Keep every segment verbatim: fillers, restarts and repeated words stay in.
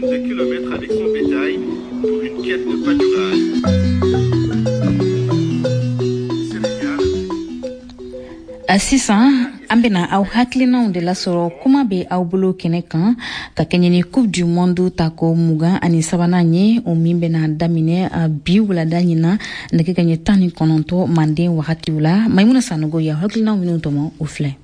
de kilomètres avec son bétail pour une quête de pâturage. Sisan an bena aw hakilinaw de lasɔrɔ kuma be aw bolo kɛnɛ kan ka kɛɲɛ ni coupe du monde ta ko mugan ani sabanan ye o min bena daminɛ bi wulada ɲina nɛgɛ kaɲɛ tan ni kɔnɔntɔ manden wagatiw la Maimuna Sanogo ya hakilinaw minnu tɔmɔ o filɛ.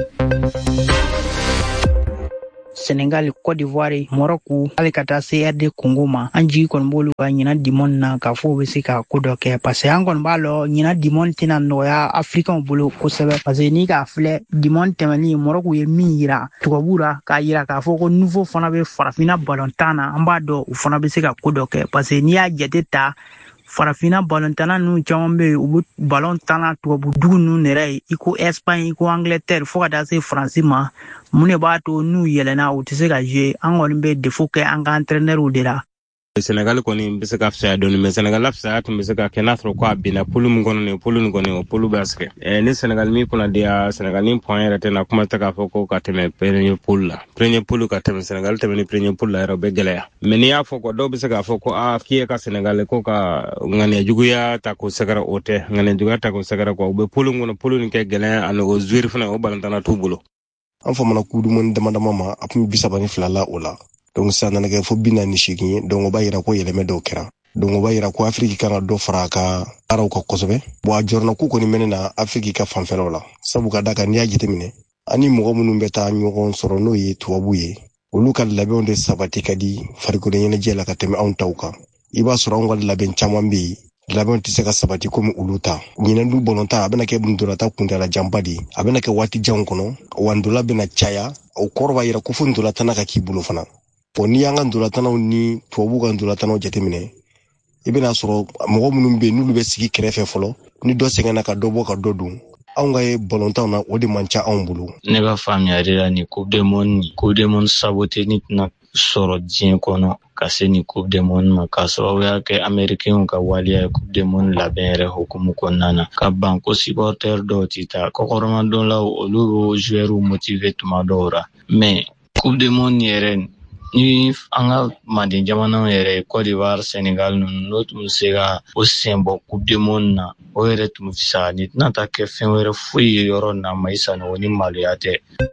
Senegal, Côte d'Ivoire, Morocco, ale ka taa C R D Congo ma an jigi kɔni b'olu ka ɲina dimɔni na k'a fɔ u bɛ se ka ko dɔ kɛ parce que an kɔni b'a lɔ ɲina dimɔni tɛna nɔgɔya africains bolo kosɛbɛ parce que n'i k'a filɛ dimɔni tɛmɛni Morocco ye min yira tubabu la k'a yira k'a fɔ ko nouveau fana bɛ farafinna ballontan na an b'a dɔn u fana bɛ se ka ko dɔ kɛ parce que n'i y'a jate ta farafina ballontan ninnu caman bɛ yen u bɛ ballontan na tubabu dugu ninnu yɛrɛ ye i ko Espagne i ko Angleterre fo ka taa se Faransi ma mun de b'a to n'u yɛlɛnna u tɛ se ka jouer an kɔni bɛ défaut kɛ an ka entraîneur de la. Senegal kɔni bɛ se ka fisaya dɔɔni mais Senegal fisaya tun bɛ se ka kɛ n'a sɔrɔ ko a binna polu min kɔnɔ nin polu nin kɔni o polu bɛ sɛgɛn ɛ ni Senegal min kunna diya Senegal ni point yɛrɛ tɛ na kuma tɛ k'a fɔ ko ka tɛmɛ premier polu la premier polu ka tɛmɛ Senegal tɛmɛ ni premier polu la yɛrɛ o bɛ gɛlɛya mais n'i y'a fɔ ko dɔw bɛ se k'a fɔ ko a k'i ye ka Senegal ko ka ŋaniya juguya ta ko sɛgɛrɛ o tɛ ŋaniya juguya ta ko sɛgɛrɛ quoi u bɛ polu kɔnɔ polu nin kɛ gɛlɛya ani o joueur fana o ballontan t'u bolo. An famana kudumoni dama dama ma a tun bi saba ni fila la o la donc sisan nana kɛ fo bi naani ni seegin ye donc o b'a yira ko yɛlɛmɛ dɔw kɛra donc o b'a yira ko Afrique kan ka dɔ fara a ka baaraw kan kosɛbɛ bon a jɔrɔna ko kɔni mɛnɛ na Afrique ka fanfɛlaw la sabu ka da kan n'i y'a jateminɛ ani mɔgɔ minnu bɛ taa ɲɔgɔn sɔrɔ n'o ye tubabu ye olu ka labɛnw de sabati ka di farikolo ɲɛnajɛ la ka tɛmɛ anw taw kan i b'a sɔrɔ anw ka labɛn caman bɛ yen labɛnw tɛ se ka sabati komi olu ta ɲinan du bɔlɔntan a bɛna kɛ ndolata kuntala janba de a bɛna kɛ waati janw kɔnɔ wa ndola bɛna caya o kɔrɔ b'a yira ko fo ndolatana ka k'i bolo fana bon n'i y'an ka ndolatanaw ni tubabu ka ndolatanaw jateminɛ i bɛna sɔrɔ mɔgɔ minnu bɛ yen n'olu bɛ sigi kɛrɛfɛ fɔlɔ ni dɔ sɛgɛnna ka dɔ bɔ ka dɔ dun anw ka bɔlɔntanw na o de man ca anw bolo. Ne ka faamuyali la ni coupe du monde coupe du monde saboté ni tɛna sɔrɔ diɲɛ kɔnɔ ka se ni coupe du monde ma k'a sababuya kɛ américains ka waliya ye coupe du monde labɛn yɛrɛ hukumu kɔnɔna na ka ban ko supporter dɔw tɛ taa kɔkɔrɔmadonlaw olu y'o joueurs motiver tuma dɔw la mais coupe du monde yɛrɛ ni an ka manden jamanaw yɛrɛ Côte d'Ivoire Senegal ninnu n'o tun bɛ se ka o sen bɔ coupe du monde na o yɛrɛ tun bɛ fisaya ni tɛna taa kɛ fɛn wɛrɛ foyi ye yɔrɔ na ma i sanɔgɔ ni maloya tɛ.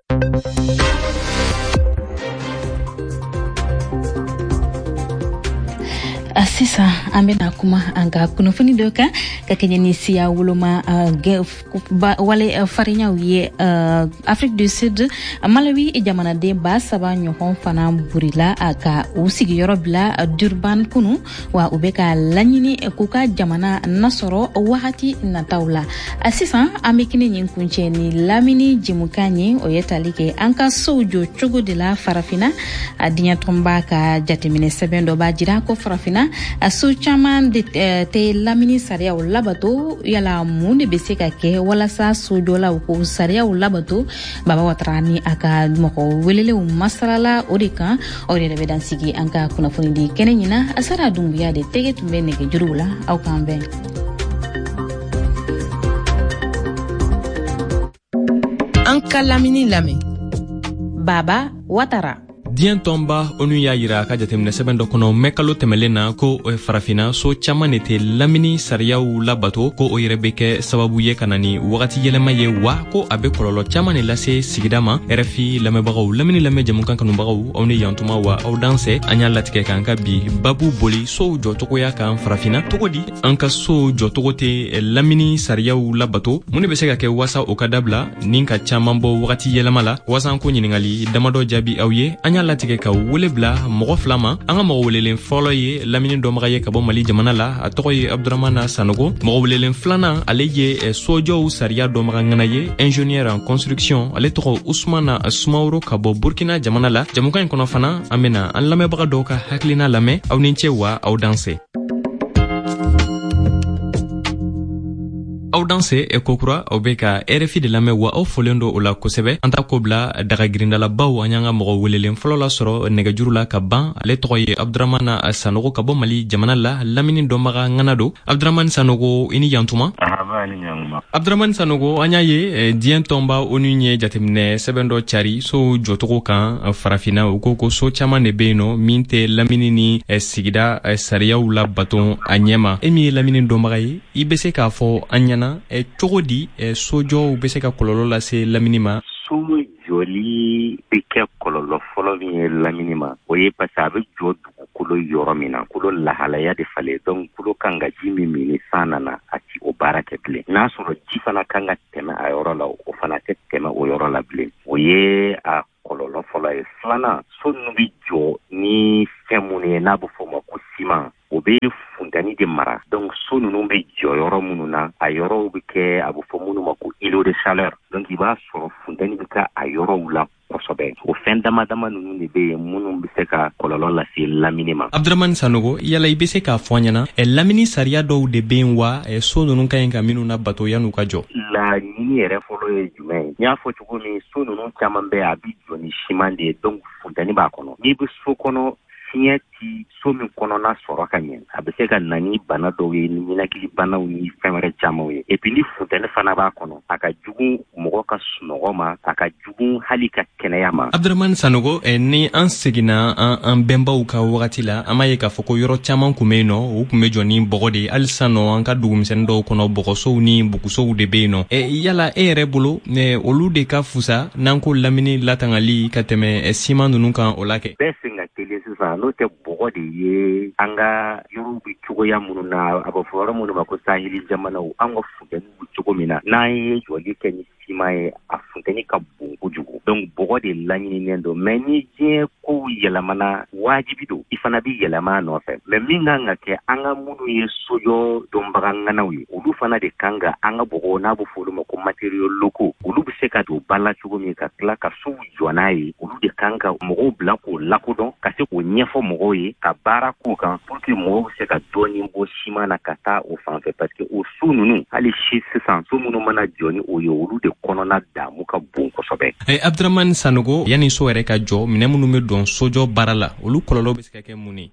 Sisan an bɛna kuma an ka kunnafoni dɔ kan ka kɛɲɛ ni siya woloma wale farinyaw ye Afrique du Sud Malawi jamanaden ba saba ɲɔgɔn fana burila a ka u sigiyɔrɔ bila Durban kunu wa u bɛ ka laɲini k'u ka jamana nasɔrɔ wagati nataw la sisan an bɛ kini ɲin kuncɛ ni lamini jimukan ye o ye tali kɛ an ka sow jɔ cogo de la farafina a diɲɛ tɔnba ka jateminɛ sɛbɛn dɔ b'a jira ko farafina a so caman de tɛ lamini sariyaw labato yala mun de bɛ se ka kɛ walasa sojɔlaw ko sariyaw labato Baba Watara ni a ka mɔgɔ welelenw masarala o de kan o de bɛ dan sigi an ka kunnafoni di kɛnɛ ɲina Asara Dunbiya de tɛgɛ tun bɛ nɛgɛjuruw la aw k'an bɛn. An ka lamini lamɛn Baba Watara. diɲɛ tɔnba onu y'a yira ka jateminɛ sɛbɛn dɔ kɔnɔ mɛ kalo tɛmɛlen na ko farafina so caman de tɛ lamini sariyaw labato ko o yɛrɛ bɛ kɛ sababu ye ka na ni wagati yɛlɛma ye wa ko a bɛ kɔlɔlɔ caman de lase sigida ma R F I lamɛnbagaw lamini lamɛn jamukan kanubagaw aw ni yantuma wa aw dansɛ an y'a latigɛ k'an ka bi babu boli sow jɔcogoya kan farafina cogo di an ka sow jɔcogo tɛ lamini sariyaw labato mun de bɛ se ka kɛ wasa o ka dabila nin ka caman bɔ wagati yɛlɛma la wasa an ko ɲiningali damadɔ jaabi aw ye an y'a latigɛ ka wele bila mɔgɔ fila ma an ka mɔgɔ welelen fɔlɔ ye lamini dɔnbaga ye ka bɔ Mali jamana la a tɔgɔ ye Abdramana Sanogo mɔgɔ welelen filanan ale ye sojɔw sariya dɔnbaga ŋana ye ingénieur en construction ale tɔgɔ Usmana Sumaworo ka bɔ Burkina jamana la jamukan in kɔnɔ fana an bɛna an lamɛnbaga dɔw ka hakilina lamɛn aw ni ce wa aw danse. aw danse e kokura aw be ka R F I de lamɛn wa aw folen do o la kosɛbɛ an ta ko bila daga girindala baw an y'an ka mɔgɔ welelen fɔlɔ la sɔrɔ nɛgɛjuru la ka ban ale tɔgɔ ye Abdramana Sanogo ka bɔ Mali jamana la lamini dɔnbaga ŋana do Abdramana Sanogo i ni yantuma. Ahaba ni ɲantuma ma. Abdraman Sanogo anyaye dien tomba onunye jatemne sebendo chari so jotogo kan farafina ukoko so chama ne beno minte lamini ni sigida sariya ula baton anyema emi lamini ndomagaye ibese ka fo anyana e chogodi sojo ubese ka kololo la se lamini ma so joli beke kololo folo mi lamini ma oye pasabe jodu kulo yoromina kulo lahalaya de fale donc kulo kanga jimi mini sana na ati obarake ble na soro jifana kanga tema ayoro la o fana tema o yoro la ble oye a kololo folo e flana so nubi jo ni femune na bu foma kusima obe fundani de mara donc so nunu be jo yoro mununa ayoro bike abu fomunu mako ilo de chaleur donc iba soro fundani bika ayoro ula kosobe o fenda madama nunu ne be munu biseka kololo la si laminima Abdraman Sanogo yala ibese ka fonyana e lamini saria do de benwa e so nunu kayenga minuna bato yanu kajo la nini ere folo e jume nya fo chugo mi so nunu chamambe abi joni shimande donc fundani ba kono mi bu so kono sinyati somi kono na soro kanyen abeseka nani bana do we ni nakili bana uni femere chamowe et puis ni futene fana ba kono aka jugu mogo ka sunogoma aka jugu halika kenayama Abdraman Sanogo e ni ansegina an, an bemba uka wakati la amaye ka foko yoro chaman kumeno u kumejo ni bogode alisano anka dugumsendo kono bogoso ni bukuso de beno e yala e rebulu ne olu de ka fusa nanko lamini latangali kateme e simanu nunka olake besinga telesisa no te bogode ye anga yuru bi chugo ya mununa abafora munu makosa hili jamana u anga fugen bu chugo mina na ye joli kenyi simaye afunteni ka bungu jugo donc bogode lanyini nendo meni je ko yelamana wajibi do ifana bi yelama no fe me minga ngake anga munu ye sojo dombaga nganawi ulu fana de kanga anga bogo na bu fulu mako material loko ulu biseka do bala chugo mi ka kla ka su jonayi ulu de kanga mogo blanco lakodon ka se ko nyefo mogo ye ka bara ko kan pour que mogo se ka doni mbo shima na kata o fanfe parce que o sununu ali shi sisan so munu mana joni o yo ulu de konona damu ka bon ko sobe e Abdraman Sanogo yani so ere ka jo mine munu me don sojo barala olu kololo be se ke muni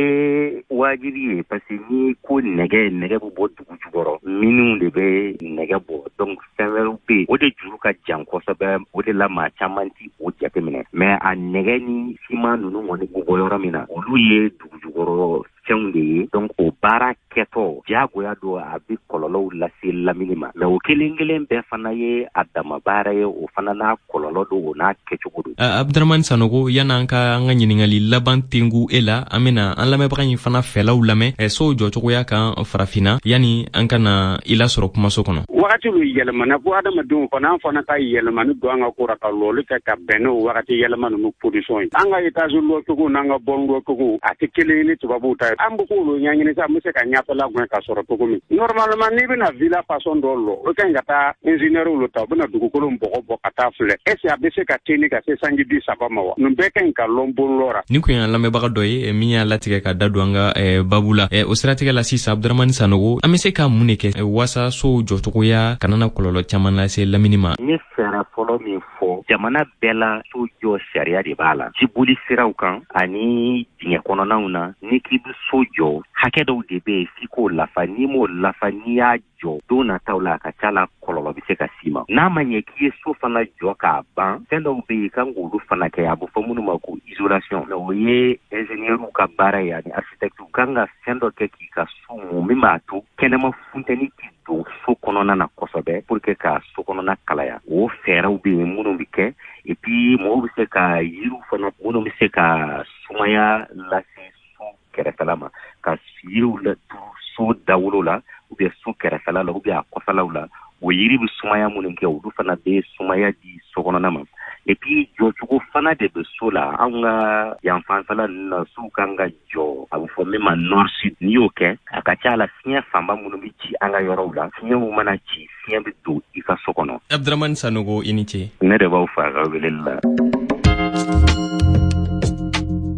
we wajibi parce que ni ko nege nege bo bodu jugoro minu de be nege bo donc several pe o de juru ka janko sobe o de la ma chamanti o jate mine mais a nege ni sima nunu ngoni go yoro mina olu ye dugujugoro changde donc o bara keto jago ya do abi kololo la si la minima mais o kelengelen be fana ye adama bara ye o fana na kololo do na kechugo uh, Abdraman Sanogo yana anka nga nyiningali laban tingu ela amena an lame bakanyi fana fela ulame e so jo chogo ya kan farafina yani anka na ila soro kuma so kono wakati lu yelma na ko adama dum fana fana ka yelma nu do nga ko raka lolu ka ka beno wakati yelma nu position anga etazu lo chogo nanga bongo ko ati kelele to babu ta ambu ko lo nyanyine sa muse ka nyapa la gwen ka soro to mi normalement ni bina villa façon do lo o kan gata ingénieur lo ta bina dugu ko lo mboko boko ta fle esi abese ka teni ka se sangi di sabama wa no be kan ka lombo lora ni ko yan lambe baga doye e minya latige ka dadwanga e babula e osiratige la sisa Abdraman Sanogo amese ka muneke e wasa so joto ko ya kanana kololo chamana se laminima ni sera folo mi fo jamana bela so jo sharia de bala jibuli sira ukan ani dinye kono nauna ni kibu sojo hakedo de be fiko lafa ni mo lafa ni ya jo dona taula ka chala kololo bi se ka sima na manye ki so fana jo ka ban tendo be kan gulu fana ke abu famunu mako isolation no ye ingénieur ka bara ya ni architecte kanga sendo ke ki ka sumu mimatu kenema funteni ki do so konona na kosobe pour que ka so konona kalaya o fera u be munu bike et puis mo bi se ka yiru fana munu bi se ka sumaya la so kere salama ka yiru la so dawlo la ou bien so kere sala la ou bien akosala la o yiri bi sumaya munu ke o du fana be sumaya di so konona ma et puis jo chugo fana de be sola anga ya mfansala na su kanga jo abu fo mema nord sud ni oke akachala sinya famba munu bichi anga yoro la sinya mu mana chi sinya bi do ifa sokono Abdraman Sanogo initi ne de ba ufa ga welella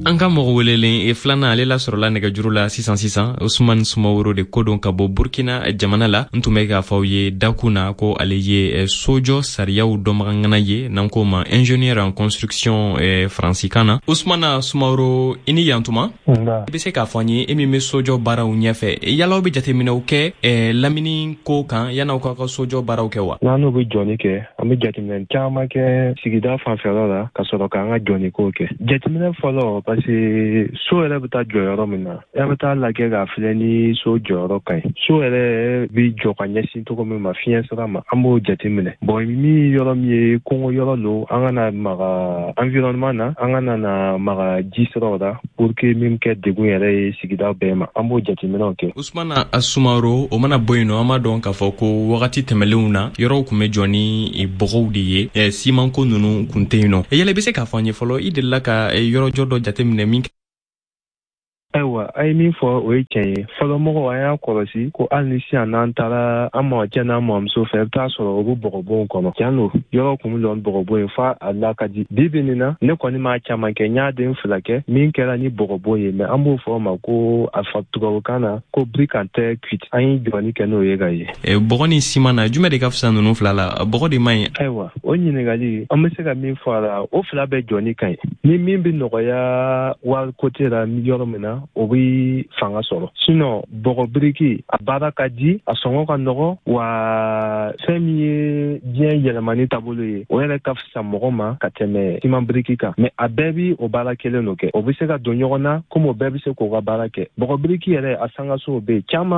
an ka mɔgɔ welelen e filana ale la sɔrɔla nɛgɛjuru la sisan sisan Ousmane Sumaworo de kodon ka bɔ Burkina jamana la n tun bɛ k'a fɔ aw ye dakun na ko ale ye sojɔ sariyaw dɔnbagangana ye n'an ko ma ingénieur en construction faransikan na. Ousmane Sumaworo i ni yantuma i bɛ se k'a fɔ an ye e min bɛ sojɔ baaraw ɲɛfɛ yala aw bɛ jateminɛw kɛ lamini ko kan yan'aw ka ka sojɔ baaraw kɛ wa? n'an n'u bɛ jɔni kɛ an bɛ jateminɛ caman kɛ sigida fanfɛla la ka sɔrɔ k'an ka jɔni ko kɛ. Jateminɛ fɔlɔ parce que so yɛrɛ bɛ taa jɔ yɔrɔ min na e bɛ taa lajɛ k'a filɛ ni so jɔyɔrɔ ka ɲi. So yɛrɛ bɛ jɔ ka ɲɛsin cogo min ma fiɲɛ sira ma an b'o jateminɛ. Bon min yɔrɔ min ye kɔngɔ yɔrɔ lo an kana maga environnement na an kana na maga ji siraw la pour que min kɛ degun yɛrɛ ye sigida bɛɛ ma an b'o jateminɛw kɛ. Ousmane Sumaworo o mana bɔ yen nɔ an b'a dɔn k'a fɔ ko wagati tɛmɛlenw na yɔrɔw tun bɛ jɔ ni bɔgɔw de ye simanko ninnu kun tɛ yen nɔ. Yala i bɛ se k'a fɔ an ye fɔlɔ i delila ka yɔrɔjɔ dɔ jateminɛ min? Ayiwa a ye min fɔ o ye tiɲɛ ye fɔlɔ mɔgɔw an y'a kɔlɔsi ko hali ni sisan n'an taara an mɔgɔcɛ n'an mɔmuso fɛ i bɛ taa sɔrɔ o bɛ bɔgɔbɔnw kɔnɔ tiɲɛ don yɔrɔ kun bɛ lɔn bɔgɔbɔn ye f'a a la ka di bi bi nin na ne kɔni m'a caman kɛ n y'a den fila kɛ min kɛra ni bɔgɔbɔn ye mɛ an b'o fɔ o ma ko a fɔ tubabukan na ko brique en terre cuite an ye jɔni kɛ n'o ye ka ye. Bɔgɔ ni siman na jumɛn de ka fisa ninnu fila la bɔgɔ de man ɲi? Ayiwa o ɲininkali an bɛ se ka min fɔ a la o fila bɛɛ jɔni ka ɲi ni min bɛ nɔgɔya wari côté la yɔrɔ min na o bɛ fanga sɔrɔ sinon bɔgɔ biriki a baara ka di a sɔngɔ ka nɔgɔ wa fɛn min ye diɲɛ yɛlɛmani taabolo ye o yɛrɛ ka fisa mɔgɔ ma ka tɛmɛ siman biriki kan mais a bɛɛ bi o baara kelen n'o kɛ o bɛ se ka don ɲɔgɔn na komi o bɛɛ bɛ se k'o ka baara kɛ bɔgɔ biriki yɛrɛ a sangasow bɛ yen caman.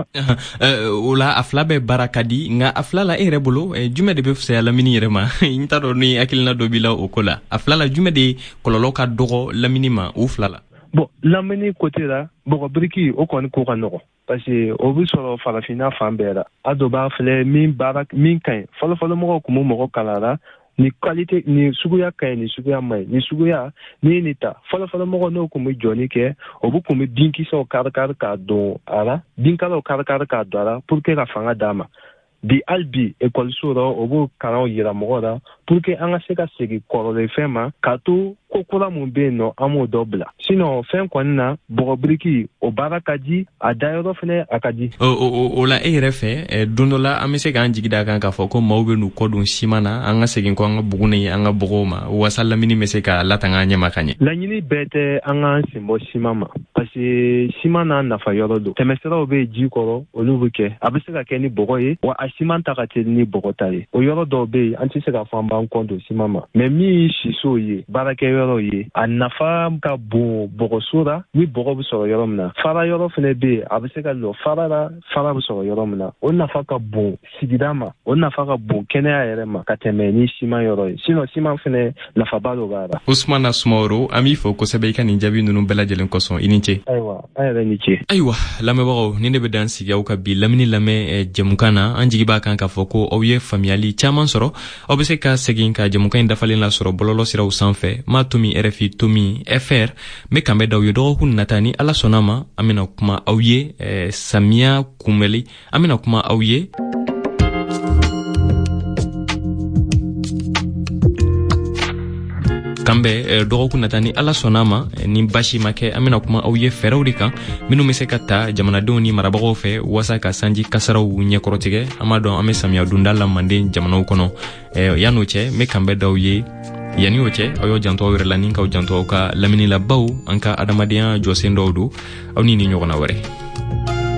O la a fila bɛɛ baara ka di nka a fila la e yɛrɛ bolo jumɛn de bɛ fisaya lamini yɛrɛ ma n t'a dɔn ni hakilina dɔ b'i la o ko la a fila la jumɛn de kɔlɔlɔ ka dɔgɔ lamini ma o fila la? Bon lamini côté la bɔgɔ biriki o kɔni ko ka nɔgɔ parce que o bɛ sɔrɔ farafinna fan bɛɛ la a dɔ b'a filɛ min baara min ka ɲi fɔlɔfɔlɔ mɔgɔw tun bɛ mɔgɔ kalara ni qualité ni suguya ka ɲi ni suguya ma ɲi ni suguya ni ye nin ta fɔlɔfɔlɔ mɔgɔw n'o tun bɛ jɔni kɛ o bɛ tun bɛ binkisɛw kari kari k'a don a la binkalaw kari kari k'a don a la pour que ka fanga d'a ma bi hali bi ekɔliso la o b'o kalanw yira mɔgɔw la pour que an ka se ka segin kɔrɔlen fɛn ma k'a to ko kura mun bɛ yen nɔ an b'o dɔ bila sinon fɛn kɔni na bɔgɔ biriki o baara ka di a dayɔrɔ fɛnɛ a ka di. O la e yɛrɛ fɛ don dɔ la an bɛ se k'an jigi da kan k'a fɔ ko maaw bɛ n'u kɔ don siman na an ka segin kɔ an ka bugu ni an ka bɔgɔw ma wasa lamini bɛ se ka latanga an ɲɛ ma ka ɲɛ. Laɲini bɛɛ tɛ an k'an sen bɔ siman ma parce que siman n'a nafa yɔrɔ don tɛmɛsiraw bɛ ji kɔrɔ olu bɛ kɛ a bɛ se ka kɛ ni bɔgɔ ye wa a siman ta ka teli ni bɔgɔ ta ye o yɔrɔ dɔw bɛ yen an tɛ se k'a fɔ an b'an kɔ don siman ma mais min ye sisow ye baarakɛ yɔrɔ ye a nafa ka bon bɔgɔso la ni bɔgɔ bɛ sɔrɔ yɔrɔ min na fara yɔrɔ fɛnɛ bɛ yen a bɛ se ka lɔ fara la fara bɛ sɔrɔ yɔrɔ min na o nafa ka bon sigida ma o nafa ka bon kɛnɛya yɛrɛ ma ka tɛmɛ ni siman yɔrɔ ye sinon siman fɛnɛ nafaba dɔ b'a la. Ousmane Sumaworo an b'i fo kosɛbɛ i ka nin jaabi ninnu bɛɛ lajɛlen kɔsɔn i ni ce. Ayiwa an yɛrɛ ni ce. Ayiwa lamɛnbagaw ni ne bɛ dan sigi aw ka bi lamini lamɛn jɛmukan na an jigi b'a kan k'a fɔ ko aw ye faamuyali caman sɔrɔ aw bɛ se ka segin ka jɛmukan in dafalen lasɔrɔ bɔlɔlɔ siraw sanfɛ m'a to min R F I to min F R n bɛ kan bɛ d'aw ye dɔgɔkun nata ni ala sɔnna ma an bɛna kuma aw ye samiya kunbɛli an bɛna kuma aw ye kan bɛ dɔgɔkun nata ni ala sɔnna ma ni basi ma kɛ an bɛna kuma aw ye fɛɛrɛw de kan minnu bɛ se ka ta jamanadenw ni marabagaw fɛ walasa ka sanji kasaraw ɲɛkɔrɔtigɛ an b'a dɔn an bɛ samiya donda la manden jamanaw kɔnɔ yan'o cɛ n bɛ kan bɛ d'aw ye yani o cɛ aw y'o janto aw yɛrɛ la ni k'aw janto aw ka lamini la baw an ka adamadenya jɔsen dɔw don aw ni ni ɲɔgɔnna wɛrɛ.